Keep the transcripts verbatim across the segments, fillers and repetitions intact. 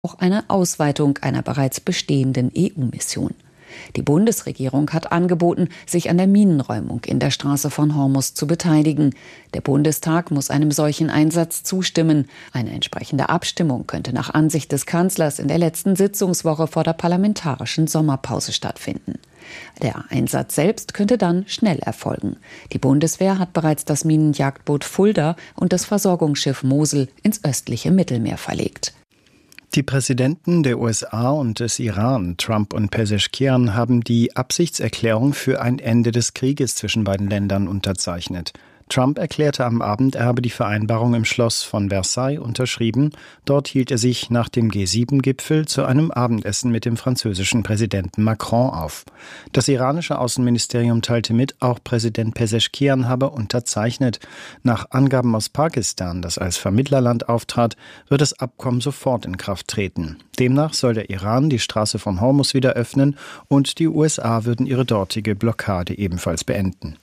auch eine Ausweitung einer bereits bestehenden E U-Mission. Die Bundesregierung hat angeboten, sich an der Minenräumung in der Straße von Hormuz zu beteiligen. Der Bundestag muss einem solchen Einsatz zustimmen. Eine entsprechende Abstimmung könnte nach Ansicht des Kanzlers in der letzten Sitzungswoche vor der parlamentarischen Sommerpause stattfinden. Der Einsatz selbst könnte dann schnell erfolgen. Die Bundeswehr hat bereits das Minenjagdboot Fulda und das Versorgungsschiff Mosel ins östliche Mittelmeer verlegt. Die Präsidenten der U S A und des Iran, Trump und Pezeschkian, haben die Absichtserklärung für ein Ende des Krieges zwischen beiden Ländern unterzeichnet. Trump erklärte am Abend, er habe die Vereinbarung im Schloss von Versailles unterschrieben. Dort hielt er sich nach dem G sieben Gipfel zu einem Abendessen mit dem französischen Präsidenten Macron auf. Das iranische Außenministerium teilte mit, auch Präsident Pezeschkian habe unterzeichnet. Nach Angaben aus Pakistan, das als Vermittlerland auftrat, wird das Abkommen sofort in Kraft treten. Demnach soll der Iran die Straße von Hormuz wieder öffnen und die U S A würden ihre dortige Blockade ebenfalls beenden.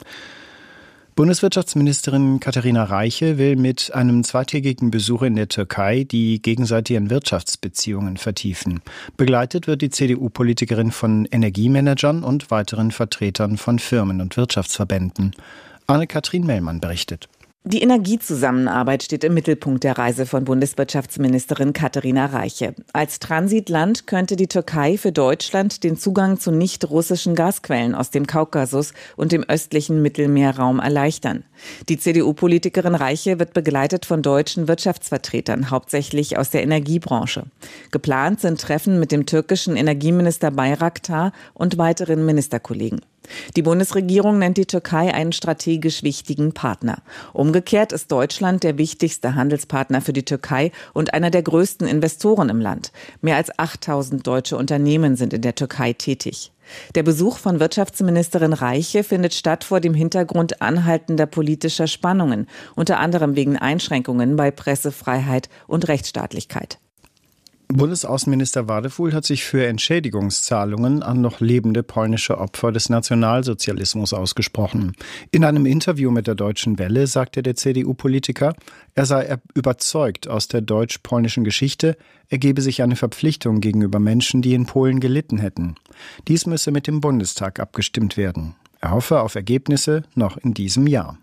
Bundeswirtschaftsministerin Katharina Reiche will mit einem zweitägigen Besuch in der Türkei die gegenseitigen Wirtschaftsbeziehungen vertiefen. Begleitet wird die C D U-Politikerin von Energiemanagern und weiteren Vertretern von Firmen und Wirtschaftsverbänden. Anne-Kathrin Mellmann berichtet. Die Energiezusammenarbeit steht im Mittelpunkt der Reise von Bundeswirtschaftsministerin Katharina Reiche. Als Transitland könnte die Türkei für Deutschland den Zugang zu nicht-russischen Gasquellen aus dem Kaukasus und dem östlichen Mittelmeerraum erleichtern. Die C D U-Politikerin Reiche wird begleitet von deutschen Wirtschaftsvertretern, hauptsächlich aus der Energiebranche. Geplant sind Treffen mit dem türkischen Energieminister Bayraktar und weiteren Ministerkollegen. Die Bundesregierung nennt die Türkei einen strategisch wichtigen Partner. Umgekehrt ist Deutschland der wichtigste Handelspartner für die Türkei und einer der größten Investoren im Land. Mehr als achttausend deutsche Unternehmen sind in der Türkei tätig. Der Besuch von Wirtschaftsministerin Reiche findet statt vor dem Hintergrund anhaltender politischer Spannungen, unter anderem wegen Einschränkungen bei Pressefreiheit und Rechtsstaatlichkeit. Bundesaußenminister Wadefuhl hat sich für Entschädigungszahlungen an noch lebende polnische Opfer des Nationalsozialismus ausgesprochen. In einem Interview mit der Deutschen Welle sagte der C D U-Politiker, er sei überzeugt, aus der deutsch-polnischen Geschichte ergebe sich eine Verpflichtung gegenüber Menschen, die in Polen gelitten hätten. Dies müsse mit dem Bundestag abgestimmt werden. Er hoffe auf Ergebnisse noch in diesem Jahr.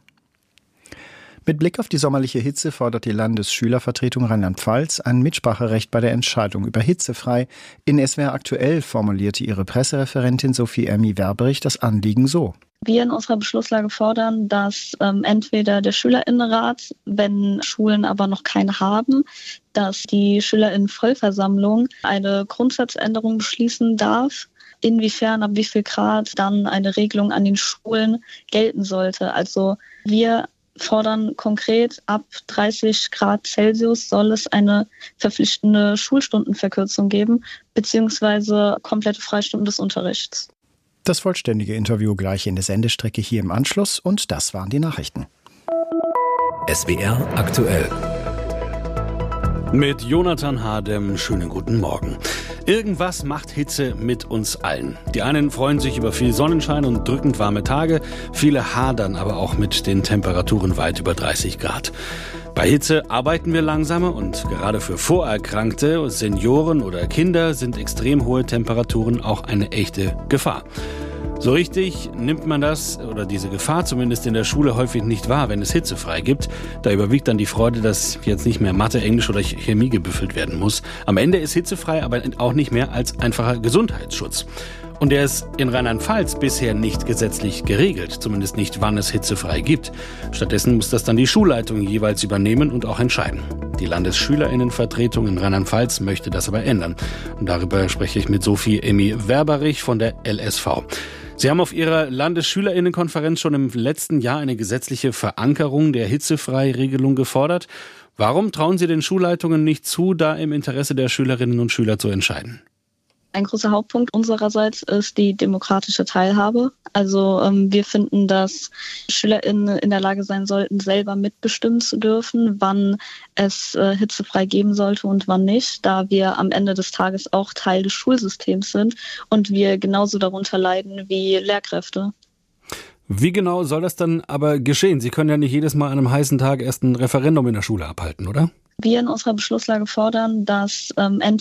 Mit Blick auf die sommerliche Hitze fordert die Landesschülervertretung Rheinland-Pfalz ein Mitspracherecht bei der Entscheidung über hitzefrei. In S W R aktuell formulierte ihre Pressereferentin Sophie Ermi-Werberich das Anliegen so. Wir in unserer Beschlusslage fordern, dass ähm, entweder der Schülerinnenrat, wenn Schulen aber noch keine haben, dass die Schülerinnenvollversammlung eine Grundsatzänderung beschließen darf, inwiefern, ab wie viel Grad dann eine Regelung an den Schulen gelten sollte. Also wir fordern konkret, ab dreißig Grad Celsius soll es eine verpflichtende Schulstundenverkürzung geben, beziehungsweise komplette Freistunden des Unterrichts. Das vollständige Interview gleich in der Sendestrecke hier im Anschluss und das waren die Nachrichten. S W R aktuell. Mit Jonathan Hardem, schönen guten Morgen. Irgendwas macht Hitze mit uns allen. Die einen freuen sich über viel Sonnenschein und drückend warme Tage, viele hadern aber auch mit den Temperaturen weit über dreißig Grad. Bei Hitze arbeiten wir langsamer und gerade für Vorerkrankte, Senioren oder Kinder sind extrem hohe Temperaturen auch eine echte Gefahr. So richtig nimmt man das oder diese Gefahr zumindest in der Schule häufig nicht wahr, wenn es hitzefrei gibt. Da überwiegt dann die Freude, dass jetzt nicht mehr Mathe, Englisch oder Chemie gebüffelt werden muss. Am Ende ist hitzefrei aber auch nicht mehr als einfacher Gesundheitsschutz. Und der ist in Rheinland-Pfalz bisher nicht gesetzlich geregelt, zumindest nicht, wann es hitzefrei gibt. Stattdessen muss das dann die Schulleitung jeweils übernehmen und auch entscheiden. Die Landesschülerinnenvertretung in Rheinland-Pfalz möchte das aber ändern. Und darüber spreche ich mit Sophie Emmi-Werberich von der L S V. Sie haben auf Ihrer Landesschülerinnenkonferenz schon im letzten Jahr eine gesetzliche Verankerung der Hitzefrei-Regelung gefordert. Warum trauen Sie den Schulleitungen nicht zu, da im Interesse der Schülerinnen und Schüler zu entscheiden? Ein großer Hauptpunkt unsererseits ist die demokratische Teilhabe. Also ähm, wir finden, dass SchülerInnen in der Lage sein sollten, selber mitbestimmen zu dürfen, wann es äh, hitzefrei geben sollte und wann nicht, da wir am Ende des Tages auch Teil des Schulsystems sind und wir genauso darunter leiden wie Lehrkräfte. Wie genau soll das dann aber geschehen? Sie können ja nicht jedes Mal an einem heißen Tag erst ein Referendum in der Schule abhalten, oder? Wir in unserer Beschlusslage fordern, dass ähm, entweder